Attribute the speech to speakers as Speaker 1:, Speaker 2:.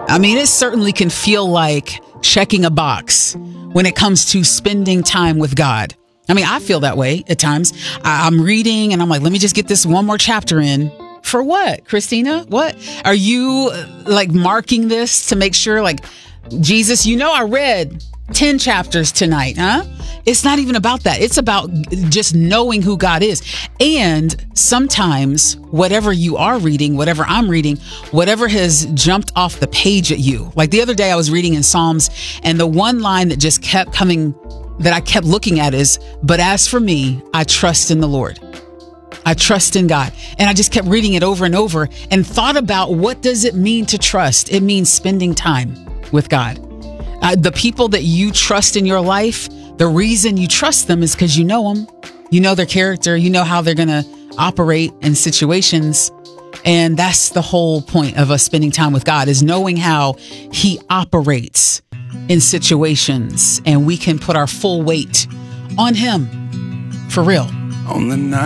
Speaker 1: I mean, it certainly can feel like checking a box when it comes to spending time with God. I mean, I feel that way at times. I'm reading and I'm like, let me just get this one more chapter in. For what, Christina? What? Are you like marking this to make sure, like, Jesus, I read 10 chapters tonight, huh? It's not even about that. It's about just knowing who God is. And sometimes whatever you are reading, whatever I'm reading, whatever has jumped off the page at you. Like the other day I was reading in Psalms, and the one line that just kept coming, that I kept looking at is, but as for me, I trust in the Lord. I trust in God. And I just kept reading it over and over and thought about, what does it mean to trust? It means spending time with God. The people that you trust in your life, the reason you trust them is because you know them. You know their character. You know how they're going to operate in situations. And that's the whole point of us spending time with God, is knowing how he operates in situations. And we can put our full weight on him for real.
Speaker 2: On the night